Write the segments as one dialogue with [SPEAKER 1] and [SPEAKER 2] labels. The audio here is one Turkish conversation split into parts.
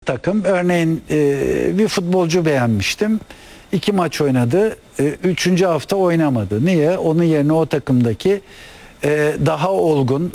[SPEAKER 1] takım. Örneğin bir futbolcu beğenmiştim. 2 maç oynadı. 3. hafta oynamadı. Niye? Onun yerine o takımdaki daha olgun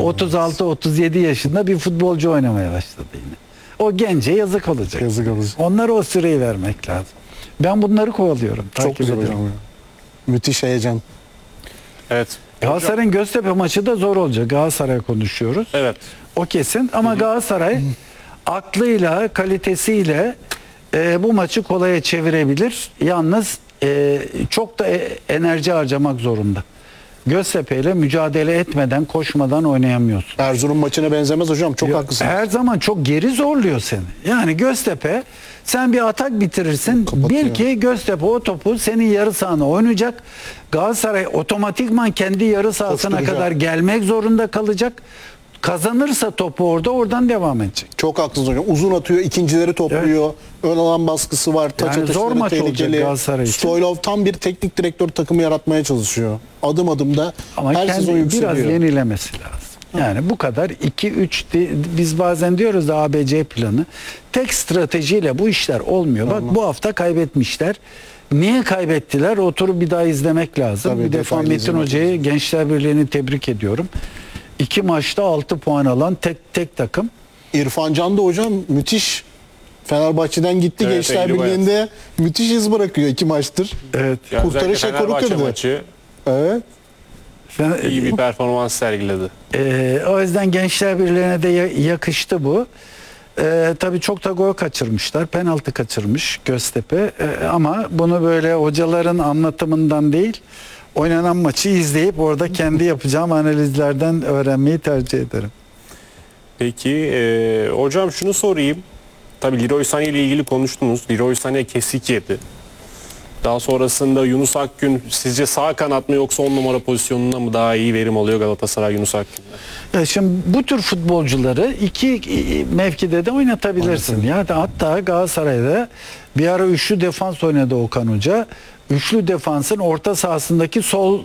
[SPEAKER 1] 36-37 yaşında bir futbolcu oynamaya başladı yine. O gence yazık olacak.
[SPEAKER 2] Yazık olacak.
[SPEAKER 1] Onlara o süreyi vermek lazım. Ben bunları kovalıyorum.
[SPEAKER 2] Çok güzel hocam ya. Müthiş heyecan.
[SPEAKER 3] Evet.
[SPEAKER 1] Galatasaray'ın Göztepe maçı da zor olacak. Galatasaray'a konuşuyoruz.
[SPEAKER 3] Evet.
[SPEAKER 1] O kesin. Ama Galatasaray aklıyla, kalitesiyle bu maçı kolaya çevirebilir. Yalnız çok da enerji harcamak zorunda. Göztepe ile mücadele etmeden, koşmadan oynayamıyorsun.
[SPEAKER 2] Erzurum maçına benzemez hocam. Çok haklısın.
[SPEAKER 1] Her zaman çok geri zorluyor seni. Yani Göztepe, sen bir atak bitirirsin.
[SPEAKER 2] Kapatıyor.
[SPEAKER 1] Bil ki Göztepe o topu senin yarı sahana oynayacak. Galatasaray otomatikman kendi yarı sahasına
[SPEAKER 2] Koşturacak.
[SPEAKER 1] kadar gelmek zorunda kalacak. Kazanırsa topu oradan devam edecek.
[SPEAKER 2] Çok haklısınız hocam. Uzun atıyor, ikincileri topluyor. Ön alan baskısı var. Taç
[SPEAKER 1] Yani zor
[SPEAKER 2] atışları
[SPEAKER 1] maç olacak
[SPEAKER 2] tehlikeli.
[SPEAKER 1] Galatasaray için.
[SPEAKER 2] Stoylov tam bir teknik direktör takımı yaratmaya çalışıyor. Adım adım da
[SPEAKER 1] Ama
[SPEAKER 2] her sezon
[SPEAKER 1] kendi
[SPEAKER 2] yükseliyor.
[SPEAKER 1] biraz yenilemesi lazım. Yani bu kadar 2-3 biz bazen diyoruz da ABC planı. Tek stratejiyle bu işler olmuyor. Bak bu hafta kaybetmişler. Niye kaybettiler? Oturup bir daha izlemek lazım.
[SPEAKER 2] Tabii,
[SPEAKER 1] bir defa
[SPEAKER 2] detaylı
[SPEAKER 1] Metin
[SPEAKER 2] izlemek
[SPEAKER 1] Hoca'yı, Gençler Birliği'ni tebrik ediyorum. 2 maçta 6 puan alan tek takım.
[SPEAKER 2] İrfan Can da hocam müthiş. Fenerbahçe'den gitti,
[SPEAKER 3] Evet,
[SPEAKER 2] Gençler
[SPEAKER 3] Eylül
[SPEAKER 2] Birliği'nde müthiş iz bırakıyor 2 maçtır.
[SPEAKER 1] Evet.
[SPEAKER 3] Ya
[SPEAKER 2] Kurtarış
[SPEAKER 3] özellikle
[SPEAKER 2] rekoru
[SPEAKER 3] Fenerbahçe
[SPEAKER 2] kırdı.
[SPEAKER 3] maçı
[SPEAKER 2] Evet.
[SPEAKER 3] iyi bir performans sergiledi.
[SPEAKER 1] O yüzden Gençler Birliği'ne de yakıştı bu. Tabii çok da gol kaçırmışlar. Penaltı kaçırmış Göztepe. Ama bunu böyle hocaların anlatımından değil, oynanan maçı izleyip orada kendi yapacağım analizlerden öğrenmeyi tercih ederim.
[SPEAKER 3] Peki hocam şunu sorayım. Tabii Leroy Sané ile ilgili konuştunuz. Leroy Sané kesik yedi. Daha sonrasında Yunus Akgün sizce sağ kanat mı yoksa 10 numara pozisyonunda mı daha iyi verim alıyor Galatasaray Yunus Akgün'den?
[SPEAKER 1] Ya şimdi bu tür futbolcuları iki mevkide de oynatabilirsin. Ya da hatta Galatasaray'da bir ara üçlü defans oynadı Okan Hoca. Üçlü defansın orta sahasındaki sol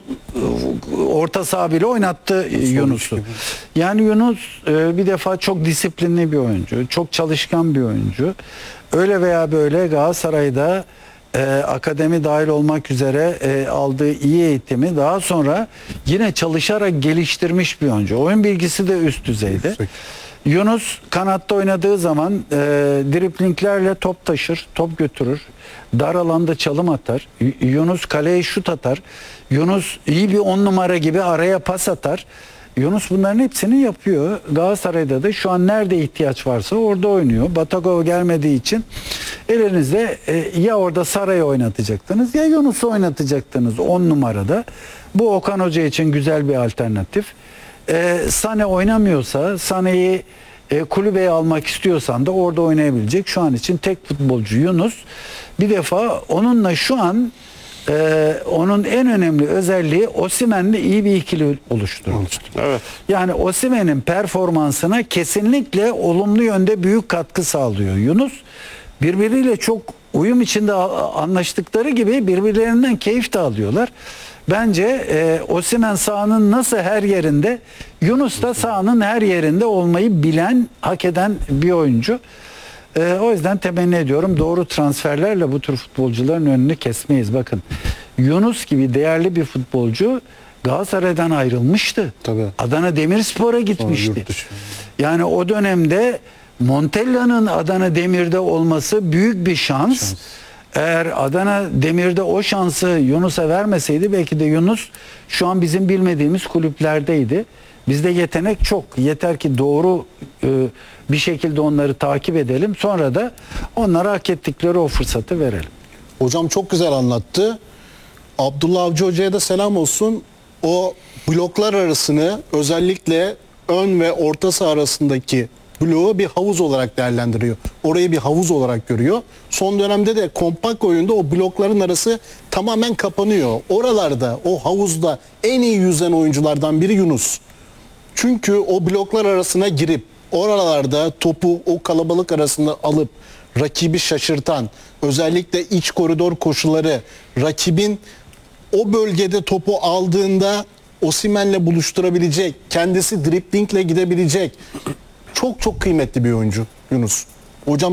[SPEAKER 1] orta saha bile oynattı Yunus'u. Yani Yunus bir defa çok disiplinli bir oyuncu, çok çalışkan bir oyuncu. Öyle veya böyle Galatasaray'da akademi dahil olmak üzere aldığı iyi eğitimi daha sonra yine çalışarak geliştirmiş bir oyuncu. Oyun bilgisi de üst düzeyde. Yunus kanatta oynadığı zaman driplinglerle top taşır, top götürür. Dar alanda çalım atar. Yunus kaleye şut atar. Yunus iyi bir 10 numara gibi araya pas atar. Yunus bunların hepsini yapıyor. Galatasaray'da da şu an nerede ihtiyaç varsa orada oynuyor. Batagov gelmediği için elinizde ya orada Saray'ı oynatacaktınız ya Yunus'u oynatacaktınız 10 numarada. Bu Okan Hoca için güzel bir alternatif. Sané oynamıyorsa, Sané'yi kulübeye almak istiyorsan da orada oynayabilecek şu an için tek futbolcu Yunus. Bir defa onunla şu an onun en önemli özelliği Osimhen'le iyi bir ikili oluşturdu.
[SPEAKER 3] Evet.
[SPEAKER 1] Yani Osimhen'in performansına kesinlikle olumlu yönde büyük katkı sağlıyor. Yunus birbiriyle çok uyum içinde anlaştıkları gibi birbirlerinden keyif de alıyorlar. Bence Osimhen sahanın nasıl her yerinde, Yunus da sahanın her yerinde olmayı bilen, hak eden bir oyuncu. O yüzden temenni ediyorum doğru transferlerle bu tür futbolcuların önünü kesmeyiz. Bakın Yunus gibi değerli bir futbolcu Galatasaray'dan ayrılmıştı.
[SPEAKER 2] Tabii.
[SPEAKER 1] Adana Demirspor'a gitmişti.
[SPEAKER 2] Yurt dışı.
[SPEAKER 1] Yani o dönemde Montella'nın Adana Demir'de olması büyük bir şans. Eğer Adana Demir'de o şansı Yunus'a vermeseydi belki de Yunus şu an bizim bilmediğimiz kulüplerdeydi. Bizde yetenek çok. Yeter ki doğru bir şekilde onları takip edelim. Sonra da onlara hak ettikleri o fırsatı verelim.
[SPEAKER 2] Hocam çok güzel anlattı. Abdullah Avcı Hoca'ya da selam olsun. O bloklar arasını özellikle ön ve orta saha arasındaki bloğu bir havuz olarak değerlendiriyor. Orayı bir havuz olarak görüyor. Son dönemde de kompakt oyunda o blokların arası tamamen kapanıyor. Oralarda, o havuzda en iyi yüzen oyunculardan biri Yunus. Çünkü o bloklar arasına girip oralarda topu o kalabalık arasında alıp rakibi şaşırtan, özellikle iç koridor koşuları, rakibin o bölgede topu aldığında Osimhen'le buluşturabilecek, kendisi driplingle gidebilecek çok çok kıymetli bir oyuncu Yunus. Hocam